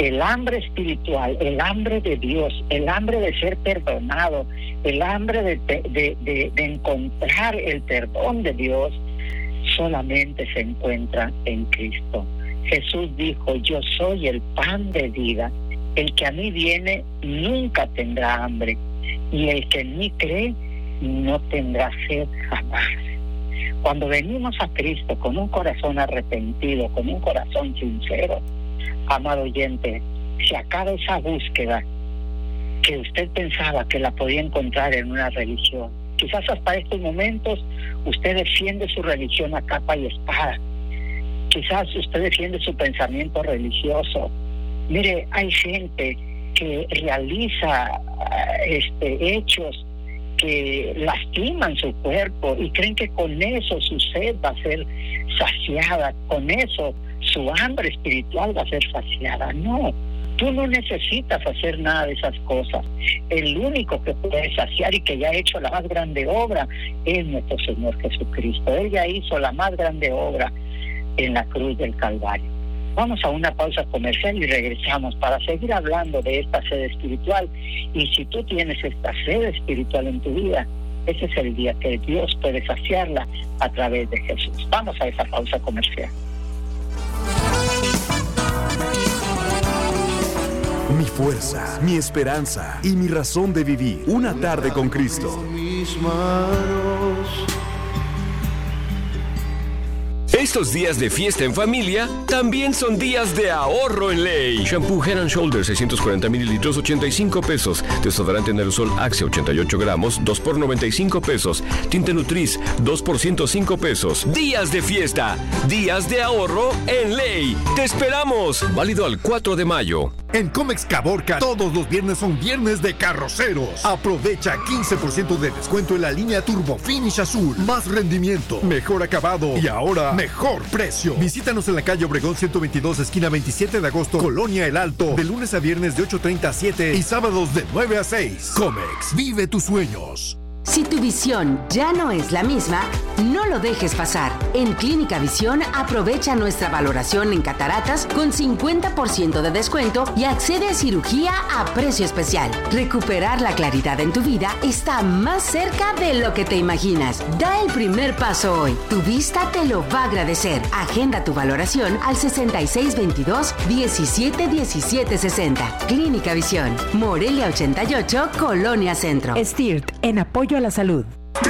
el hambre espiritual, el hambre de Dios, el hambre de ser perdonado, el hambre de encontrar el perdón de Dios, solamente se encuentra en Cristo. Jesús dijo: yo soy el pan de vida, el que a mí viene nunca tendrá hambre, y el que en mí cree no tendrá sed jamás. Cuando venimos a Cristo con un corazón arrepentido, con un corazón sincero, amado oyente, se acaba esa búsqueda que usted pensaba que la podía encontrar en una religión. Quizás hasta estos momentos usted defiende su religión a capa y espada. Quizás usted defiende su pensamiento religioso. Mire, hay gente que realiza hechos que lastiman su cuerpo y creen que con eso su sed va a ser saciada, con eso su hambre espiritual va a ser saciada. No, tú no necesitas hacer nada de esas cosas. El único que puede saciar y que ya ha hecho la más grande obra es nuestro Señor Jesucristo. Él ya hizo la más grande obra en la cruz del Calvario. Vamos a una pausa comercial y regresamos para seguir hablando de esta sed espiritual. Y si tú tienes esta sed espiritual en tu vida, ese es el día que Dios puede saciarla a través de Jesús. Vamos a esa pausa comercial. Mi fuerza, mi esperanza y mi razón de vivir. Una tarde con Cristo. Estos días de fiesta en familia también son días de ahorro en ley. Shampoo Head and Shoulders 640 mililitros, 85 pesos. Desodorante en aerosol Axe 88 gramos, 2 por 95 pesos. Tinte Nutriz, 2 por 105 pesos. Días de fiesta, días de ahorro en ley. ¡Te esperamos! Válido al 4 de mayo. En Comex Caborca, todos los viernes son viernes de carroceros. Aprovecha 15% de descuento en la línea Turbo Finish Azul. Más rendimiento, mejor acabado y ahora mejor precio. Visítanos en la calle Obregón 122, esquina 27 de agosto, Colonia El Alto, de lunes a viernes de 8:30 a 7 y sábados de 9 a 6. Comex, vive tus sueños. Si tu visión ya no es la misma, no lo dejes pasar. En Clínica Visión aprovecha nuestra valoración en cataratas con 50% de descuento y accede a cirugía a precio especial. Recuperar la claridad en tu vida está más cerca de lo que te imaginas. Da el primer paso hoy. Tu vista te lo va a agradecer. Agenda tu valoración al 6622-171760. Clínica Visión, Morelia 88, Colonia Centro. STIRT, en apoyo a la salud.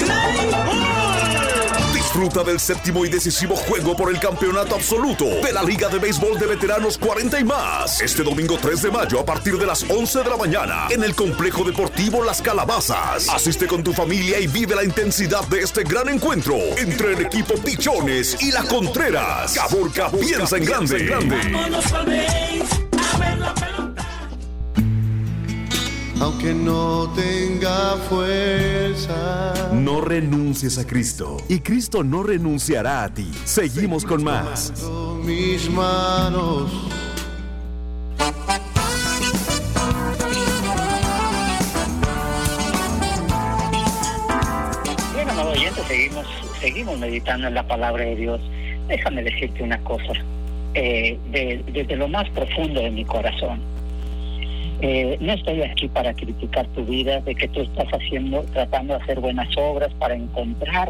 Disfruta del séptimo y decisivo juego por el campeonato absoluto de la Liga de Béisbol de Veteranos 40 y más. Este domingo 3 de mayo a partir de las 11 de la mañana en el Complejo Deportivo Las Calabazas. Asiste con tu familia y vive la intensidad de este gran encuentro entre el equipo Pichones y la Contreras. Caborca piensa en grande. Vámonos al béis, a ver la pelota. Aunque no tenga fuerza. No renuncies a Cristo y Cristo no renunciará a ti. Seguimos con más. Mis manos. Bien, amado oyente, seguimos meditando en la palabra de Dios. Déjame decirte una cosa, desde lo más profundo de mi corazón. No estoy aquí para criticar tu vida, de que tú estás tratando de hacer buenas obras para encontrar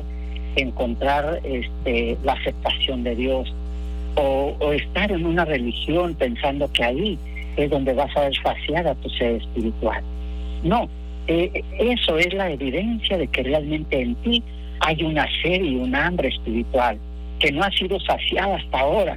la aceptación de Dios, o estar en una religión pensando que ahí es donde vas a ver saciada tu sed espiritual. No, eso es la evidencia de que realmente en ti hay una sed y un hambre espiritual que no ha sido saciada hasta ahora.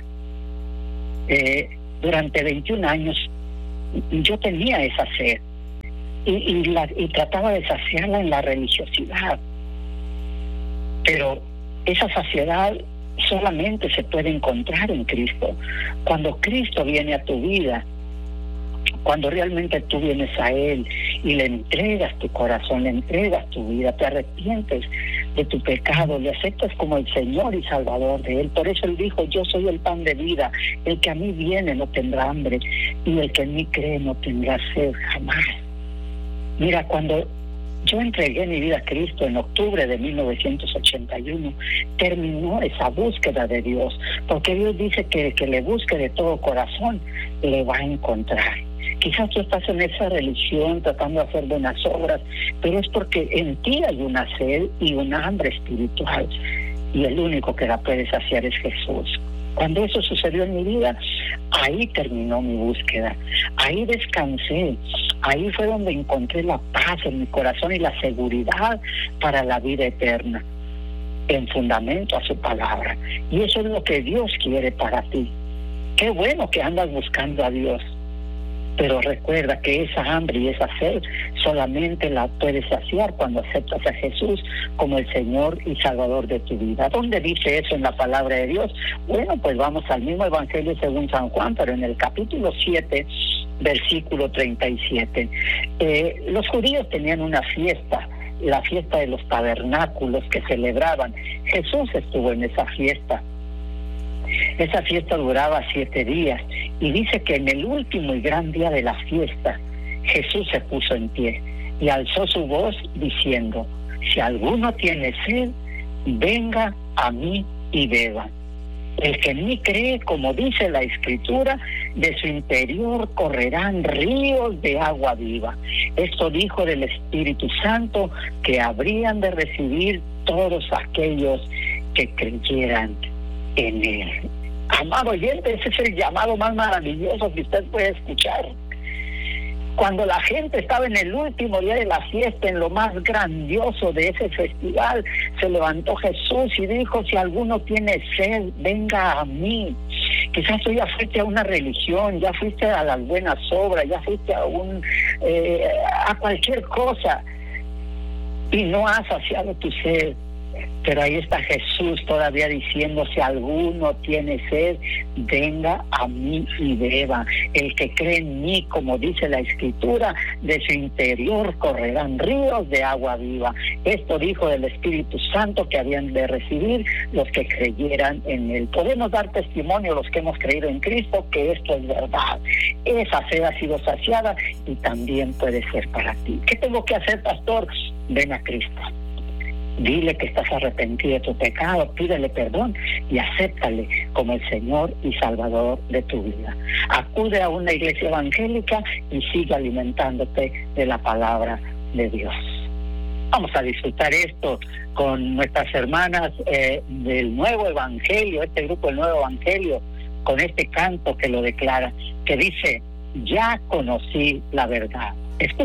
Durante 21 años yo tenía esa sed y trataba de saciarla en la religiosidad, pero esa saciedad solamente se puede encontrar en Cristo. Cuando Cristo viene a tu vida, cuando realmente tú vienes a Él y le entregas tu corazón, le entregas tu vida, te arrepientes de tu pecado, le aceptas como el Señor y Salvador de Él. Por eso Él dijo: yo soy el pan de vida, el que a mí viene no tendrá hambre y el que en mí cree no tendrá sed jamás. Mira, cuando yo entregué mi vida a Cristo en octubre de 1981. Terminó esa búsqueda de Dios, porque Dios dice que el que le busque de todo corazón le va a encontrar. Quizás tú estás en esa religión tratando de hacer buenas obras, pero es porque en ti hay una sed y una hambre espiritual, y el único que la puede saciar es Jesús. Cuando eso sucedió en mi vida, ahí terminó mi búsqueda, ahí descansé, ahí fue donde encontré la paz en mi corazón y la seguridad para la vida eterna, en fundamento a su palabra. Y eso es lo que Dios quiere para ti. Qué bueno que andas buscando a Dios, pero recuerda que esa hambre y esa sed solamente la puedes saciar cuando aceptas a Jesús como el Señor y Salvador de tu vida. ¿Dónde dice eso en la palabra de Dios? Bueno, pues vamos al mismo Evangelio según San Juan, pero en el capítulo 7, versículo 37. Los judíos tenían una fiesta, la fiesta de los tabernáculos que celebraban. Jesús estuvo en esa fiesta. Esa fiesta duraba 7 días y dice que en el último y gran día de la fiesta Jesús se puso en pie y alzó su voz diciendo: si alguno tiene sed, venga a mí y beba. El que en mí cree, como dice la Escritura, de su interior correrán ríos de agua viva. Esto dijo del Espíritu Santo que habrían de recibir todos aquellos que creyeran en él. Amado oyente, ese es el llamado más maravilloso que usted puede escuchar. Cuando la gente estaba en el último día de la fiesta, en lo más grandioso de ese festival, se levantó Jesús y dijo: si alguno tiene sed, venga a mí. Quizás tú ya fuiste a una religión, ya fuiste a las buenas obras, ya fuiste a cualquier cosa y no has saciado tu sed. Pero ahí está Jesús todavía diciendo: si alguno tiene sed, venga a mí y beba. El que cree en mí, como dice la Escritura, de su interior correrán ríos de agua viva. Esto dijo del Espíritu Santo que habían de recibir los que creyeran en él. Podemos dar testimonio los que hemos creído en Cristo que esto es verdad. Esa sed ha sido saciada y también puede ser para ti. ¿Qué tengo que hacer, pastor? Ven a Cristo. Dile que estás arrepentido de tu pecado, pídele perdón y acéptale como el Señor y Salvador de tu vida. Acude a una iglesia evangélica y sigue alimentándote de la palabra de Dios. Vamos a disfrutar esto con nuestras hermanas del Nuevo Evangelio, este grupo del Nuevo Evangelio, con este canto que lo declara, que dice: ya conocí la verdad. Escucha.